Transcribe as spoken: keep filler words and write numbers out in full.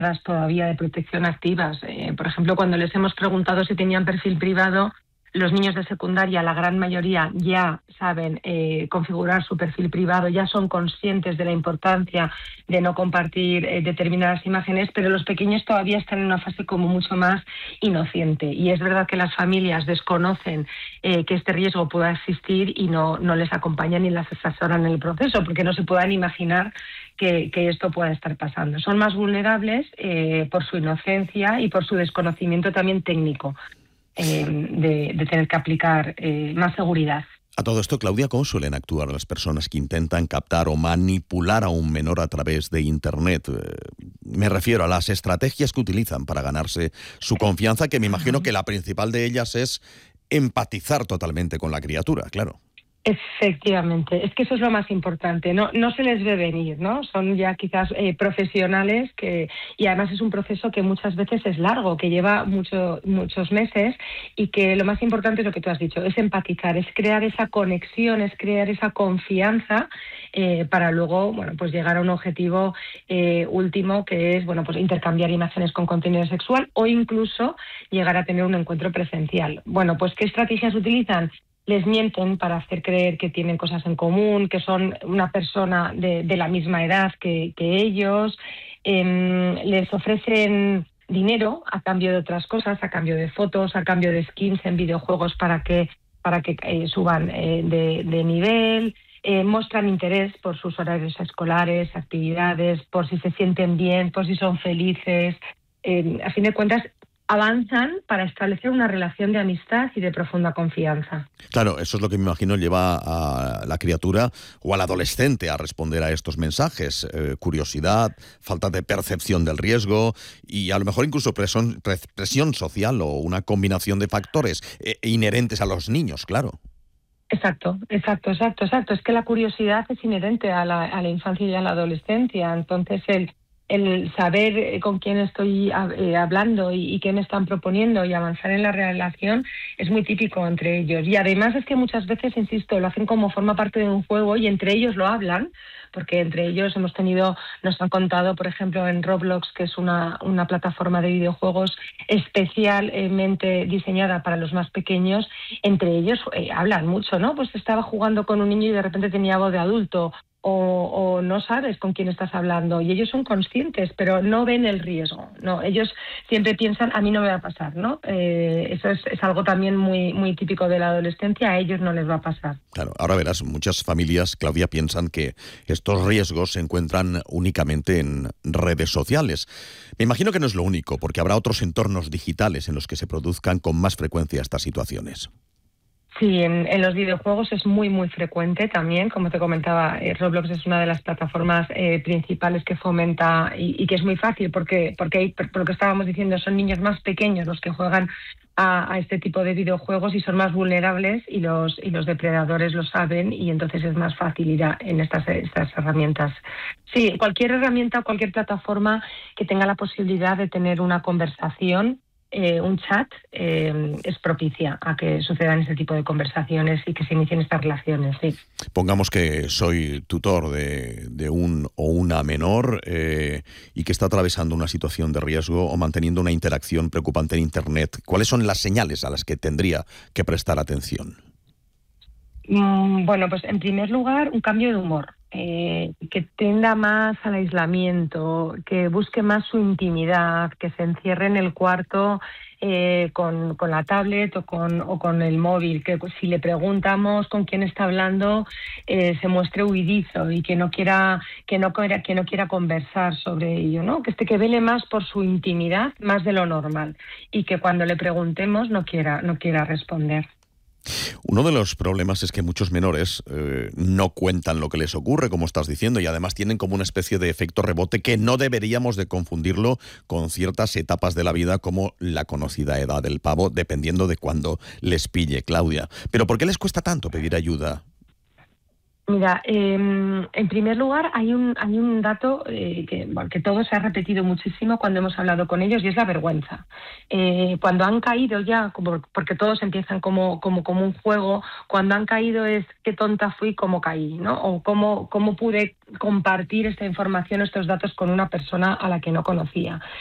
todavía de protección activas. Eh, por ejemplo, cuando les hemos preguntado si tenían perfil privado, los niños de secundaria, la gran mayoría, ya saben eh, configurar su perfil privado, ya son conscientes de la importancia de no compartir eh, determinadas imágenes, pero los pequeños todavía están en una fase como mucho más inocente. Y es verdad que las familias desconocen eh, que este riesgo pueda existir y no, no les acompañan ni las asesoran en el proceso, porque no se puedan imaginar que, que esto pueda estar pasando. Son más vulnerables eh, por su inocencia y por su desconocimiento también técnico. Eh, de, de tener que aplicar eh, más seguridad. A todo esto, Claudia, ¿cómo suelen actuar las personas que intentan captar o manipular a un menor a través de Internet? Eh, me refiero a las estrategias que utilizan para ganarse su confianza, que me imagino que la principal de ellas es empatizar totalmente con la criatura, claro. Efectivamente, es que eso es lo más importante, no, no se les ve venir, ¿no? Son ya quizás eh, profesionales que, y además es un proceso que muchas veces es largo, que lleva mucho, muchos meses y que lo más importante es lo que tú has dicho, es empatizar, es crear esa conexión, es crear esa confianza eh, para luego, bueno, pues llegar a un objetivo eh, último que es, bueno, pues intercambiar imágenes con contenido sexual o incluso llegar a tener un encuentro presencial. Bueno, pues ¿qué estrategias utilizan? Les mienten para hacer creer que tienen cosas en común, que son una persona de, de la misma edad que, que ellos. Eh, les ofrecen dinero a cambio de otras cosas, a cambio de fotos, a cambio de skins en videojuegos para que, para que eh, suban eh, de, de nivel. Eh, muestran interés por sus horarios escolares, actividades, por si se sienten bien, por si son felices. Eh, a fin de cuentas, avanzan para establecer una relación de amistad y de profunda confianza. Claro, eso es lo que me imagino lleva a la criatura o al adolescente a responder a estos mensajes. Eh, curiosidad, falta de percepción del riesgo y a lo mejor incluso presión, presión social o una combinación de factores eh, inherentes a los niños, claro. Exacto, exacto, exacto, exacto. Es que la curiosidad es inherente a la, a la infancia y a la adolescencia. Entonces, el el saber con quién estoy eh, hablando y, y qué me están proponiendo y avanzar en la relación es muy típico entre ellos. Y además es que muchas veces, insisto, lo hacen como forma parte de un juego y entre ellos lo hablan, porque entre ellos hemos tenido, nos han contado, por ejemplo, en Roblox, que es una, una plataforma de videojuegos especialmente diseñada para los más pequeños, entre ellos eh, hablan mucho, ¿no? Pues estaba jugando con un niño y de repente tenía voz de adulto. O, o no sabes con quién estás hablando y ellos son conscientes pero no ven el riesgo, no, ellos siempre piensan a mí no me va a pasar, ¿no? Eh, eso es, es algo también muy, muy típico de la adolescencia, a ellos no les va a pasar. Claro, ahora verás, muchas familias, Claudia, piensan que estos riesgos se encuentran únicamente en redes sociales. Me imagino que no es lo único, porque habrá otros entornos digitales en los que se produzcan con más frecuencia estas situaciones. Sí, en, en los videojuegos es muy, muy frecuente también. Como te comentaba, eh, Roblox es una de las plataformas eh, principales que fomenta y, y que es muy fácil porque, porque hay, por lo que estábamos diciendo, son niños más pequeños los que juegan a, a este tipo de videojuegos y son más vulnerables y los, y los depredadores lo saben y entonces es más fácil ir a, en estas, estas herramientas. Sí, cualquier herramienta o cualquier plataforma que tenga la posibilidad de tener una conversación, Eh, un chat eh, es propicia a que sucedan este tipo de conversaciones y que se inicien estas relaciones, sí. Pongamos que soy tutor de, de un o una menor eh, y que está atravesando una situación de riesgo o manteniendo una interacción preocupante en Internet. ¿Cuáles son las señales a las que tendría que prestar atención? Mm, bueno, pues en primer lugar, un cambio de humor. Eh, que tienda más al aislamiento, que busque más su intimidad, que se encierre en el cuarto eh, con, con la tablet o con, o con el móvil, que si le preguntamos con quién está hablando eh, se muestre huidizo y que no quiera que no quiera que no quiera conversar sobre ello, ¿no? Que este que vele más por su intimidad más de lo normal y que cuando le preguntemos no quiera no quiera responder. Uno de los problemas es que muchos menores eh, no cuentan lo que les ocurre, como estás diciendo, y además tienen como una especie de efecto rebote que no deberíamos de confundirlo con ciertas etapas de la vida como la conocida edad del pavo, dependiendo de cuándo les pille, Claudia. ¿Pero por qué les cuesta tanto pedir ayuda? Mira, eh, en primer lugar hay un, hay un dato eh, que, bueno, que todo se ha repetido muchísimo cuando hemos hablado con ellos y es la vergüenza. Eh, cuando han caído ya, como, porque todos empiezan como, como, como un juego, cuando han caído es qué tonta fui, cómo caí, ¿no? O cómo, cómo pude compartir esta información, estos datos con una persona a la que no conocía.